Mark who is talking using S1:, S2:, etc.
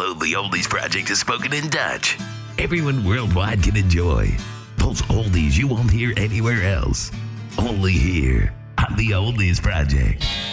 S1: Although the Oldies Project is spoken in Dutch, everyone worldwide can enjoy those oldies you won't hear anywhere else. Only here on the Oldies Project.